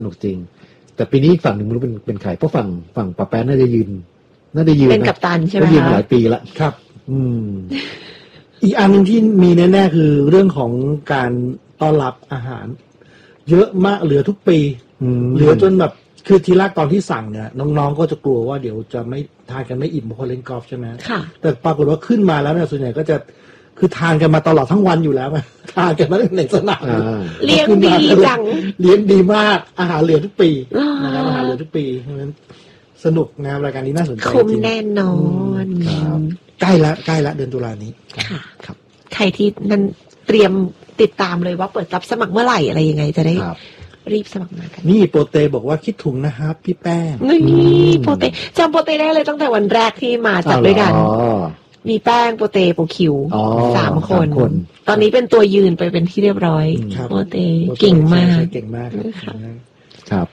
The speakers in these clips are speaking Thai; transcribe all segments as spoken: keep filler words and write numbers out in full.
นุกจริงแต่ปีนี้อีกฝั่งหนึ่งไม่รู้เป็นเป็นใครเพราะฝั่งฝั่งปะแป๊ะน่าจะยืนน่าจะยืนเป็นกัปตันใช่ไหมคะยืนหลายปีละครับอืมอีกอันนึงที่มีแน่ๆคือเรื่องของการต้อนรับอาหารเยอะมากเหลือทุกปีเหลือจนแบบคือทีแรกตอนที่สั่งเนี่ยน้องๆก็จะกลัวว่าเดี๋ยวจะไม่ทานกันไม่อิ่มเพราะเล่นกอล์ฟใช่ไหมค่ะแต่ปรากฏว่าขึ้นมาแล้วเนี่ยส่วนใหญ่ก็จะคือทานกันมาตลอดทั้งวันอยู่แล้วทานกันมาตั้งแต่สนามเลี้ยงดีจังเลี้ยงดีมากอาหารเหลือทุกปีนะครับอาหารเหลือทุกปีเพราะฉะนั้นสนุกงานรายการนี้น่าสนใจคุ้มแน่นอนใกล้ละใกล้ละเดือนตุลานี้ค่ะครับใครที่นั่นเตรียมติดตามเลยว่าเปิดรับสมัครเมื่อไหร่อะไรยังไงจะได้รีบสมัครมากันนี่โปเตบอกว่าคิดถุงนะครับพี่แป้งนี่โปเตจำโปเตได้เลยตั้งแต่วันแรกที่มาจัดด้วยกันมีแป้งโปเตโปคิวสามคนตอนนี้เป็นตัวยืนไปเป็นที่เรียบร้อยโปเตเก่งมากเก่งมากครับ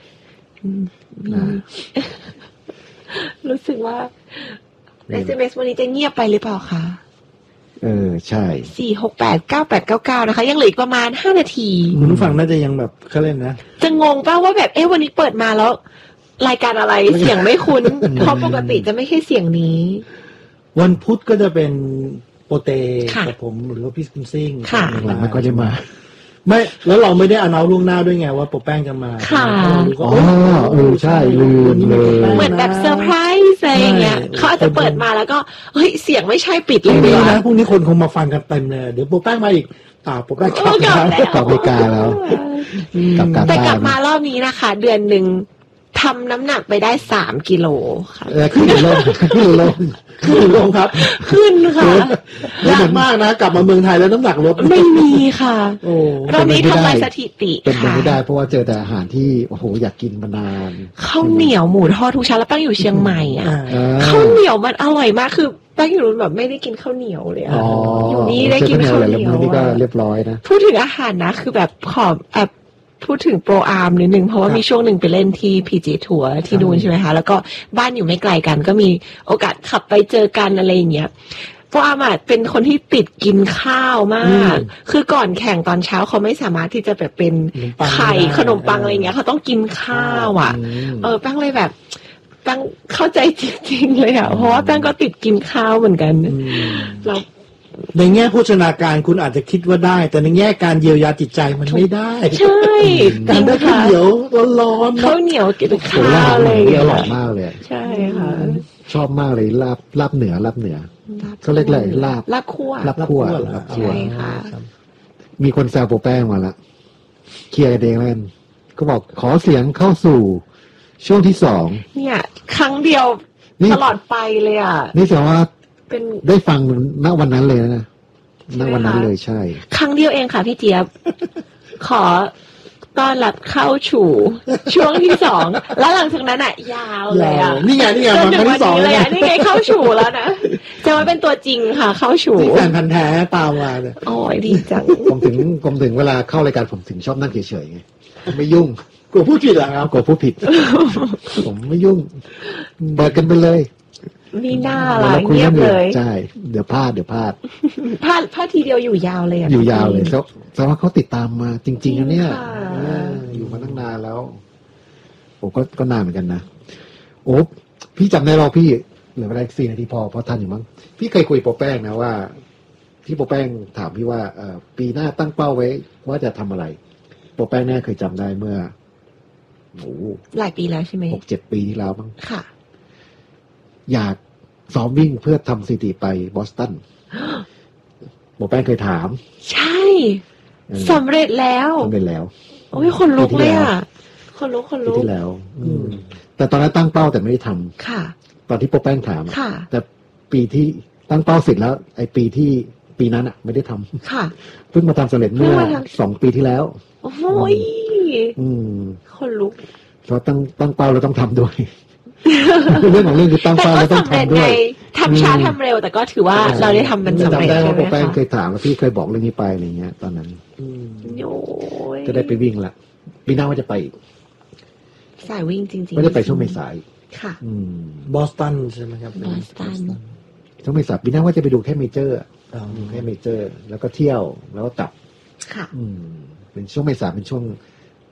รู้สึกว่า เอส เอ็ม เอส วันนี้จะเงียบไปหรือเปล่าคะเออใช่สี่ หก แปด เก้า แปด เก้า เก้านะคะยังเหลืออีกประมาณห้านาทีคุณผู้ฟังน่าจะยังแบบเขาเล่นนะจะงงป่ะว่าแบบเอ๊ะวันนี้เปิดมาแล้วรายการอะไรเสียงไม่คุ้นเพราะปกติจะไม่ใช่เสียงนี้วันพุธก็จะเป็นโปเตกับผมหรือว่าพี่คุณซิ่งหลังๆมันก็จะมาไม่แล้วเราไม่ได้อนาวล่วงหน้าด้วยไงว่าโปแป้งจะมาค่ะอ๋อเออใช่ลืมเลยเหมือนแบบเซอร์ไพรส์อะไรอย่างเงี้ยเขาอาจจะเปิดมาแล้วก็เฮ้ยเสียงไม่ใช่ปิดเลยนะพรุ่งนี้คนคงมาฟังกันเต็มเลยเดี๋ยวโปแป้งมาอีกอ่าโปแป้งกลับแล้วกลับอเมริกาแล้วแต่กลับมารอบนี้นะคะเดือนหนึ่งทำน้ำหนักไปได้สามกิโลค่ะขึ้นลงขึ้นลงขึ้นลงครับขึ้นค่ะยากมากนะกลับมาเมืองไทยแล้วน้ำหนักลดไม่มีค่ะรอบนี้ทำลายสถิติเป็นไปไม่ได้เพราะว่าเจอแต่อาหารที่โอ้โหอยากกินมานานข้าวเหนียวหมูทอดทุกเช้าแล้วแป้งอยู่เชียงใหม่อ่ะข้าวเหนียวมันอร่อยมากคือแป้งอยู่แบบไม่ได้กินข้าวเหนียวเลยอ่ะอยู่นี่ได้กินข้าวเหนียวนี่ก็เรียบร้อยนะพูดถึงอาหารนะคือแบบขอแอบพูดถึงโปรอาร์มนิดนึงเพราะว่ามีช่วงหนึ่งไปเล่นที่ พี จี ทัวร์ที่นู่นใช่ไหมคะแล้วก็บ้านอยู่ไม่ไกลกันก็มีโอกาสขับไปเจอกันอะไรอย่างเงี้ยโปรอาร์มเป็นคนที่ติดกินข้าวมากคือก่อนแข่งตอนเช้าเขาไม่สามารถที่จะแบบเป็นไข่ขนมปังอะไรเงี้ยเขาต้องกินข้าวอ่ะเออแป้งเลยแบบแป้งเข้าใจจริงๆเลยอ่ะเพราะว่าแป้งก็ติดกินข้าวเหมือนกันเราในแง่โภชนาการคุณอาจจะคิดว่าได้แต่ในแง่การเยียวยาจิตใจมันไม่ได้ใช่การได้ข้าวเหนียวร้อนๆข้าวเหนียวกินข้าวเลยอร่อยมากเลยใช่ค่ะชอบมากเลยลาบลาบเหนือลาบเหนือเขาเรียกอะไรลาบลาบคั่วลาบคั่วลาบคั่วใช่ค่ะมีคนแซวโปแป้งมาละเคลียร์กันเองแล้วก็บอกขอเสียงเข้าสู่ช่วงที่สองเนี่ยครั้งเดียวตลอดไปเลยอ่ะนี่แสดงว่าเป็นได้ฟังณวันนั้นเลยนะณวันนั้นเลยใช่ครั้งเดียวเองค่ะพี่เจี๊ยบขอต้อนรับเข้าสู่ช่วงที่สองแล้วหลังจากนั้นอ่ะยาวเลยอ่ะนี่ไงนี่ไงจนถึงวันนี้เลยอ่ะนี่ไงเข้าสู่แล้วนะจะมาเป็นตัวจริงค่ะเข้าสู่แฟนพันธุ์แท้ตามมาเลยโอ้ยดีจังผมถึงผมถึงเวลาเข้ารายการผมถึงชอบนั่งเฉยๆไงไม่ยุ่งกลัวพูดผิดเหรอครับกลัวพูดผิดผมไม่ยุ่งเปิดกันไปเลยนี่หน้าละเงียบเลยใช่เดี๋ยวพลาดเดี๋ยวพลาดพลาดพลาดทีเดียวอยู่ยาวเลยอ่ะอยู่ยาวเลยเพราะเพราะว่าเขาติดตามมาจริงๆนะเนี่ยอยู่มาตั้งนานแล้วโอ้ก็ก็นานเหมือนกันนะโอ้พี่จำได้เราพี่เหลือเวลาอีกสี่นาทีพอเพราะทันอยู่มั้งพี่เคยคุยโปแป้งนะว่าที่โปแป้งถามพี่ว่าเอ่อปีหน้าตั้งเป้าไว้ว่าจะทำอะไรโปแป้งแน่เคยจำได้เมื่อโอ้หลายปีแล้วใช่ไหมหกเจ็ดปีที่แล้วมั้งค่ะอยากซ้อมวิ่งเพื่อทำสถิติไปบอสตันโปแป้งเคยถามใช่สำเร็จแล้วสำเร็จแล้วโอ้ยคนลุกเลยอ่ะคนลุกคนลุกที่แล้วแต่ตอนนั้นตั้งเป้าแต่ไม่ได้ทำค่ะตอนที่โปแป้งถามค่ะแต่ปีที่ตั้งเป้าเสร็จแล้วไอ้ปีที่ปีนั้นอ่ะไม่ได้ทำค่ะเพิ่งมาทำสำเร็จเมื่อสองปีที่แล้วโอ้ยคนลุกเพราะตั้งตั้งเป้าเราต้องทำด้วยเรื่องของเรื่องคือตั้งเป้าเราต้องทำด้วยทำช้าทำเร็วแต่ก็ถือว่าเราได้ทำมันสำเร็จจำได้ว่าโปแป้งเคยถามว่าพี่เคยบอกเรื่องนี้ไปอะไรเงี้ยตอนนั้นจะได้ไปวิ่งละปีหน้าว่าจะไปอีกสายวิ่งจริงๆไม่ได้ไปช่วงเมษายนค่ะบอสตันใช่ไหมครับบอสตันช่วงเมษายนปีหน้าว่าจะไปดูแค่เมเจอร์ดูแค่เมเจอร์แล้วก็เที่ยวแล้วก็กลับค่ะเป็นช่วงเมษายนเป็นช่วงป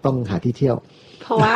ต้องหาที่เที่ยวเพราะว่า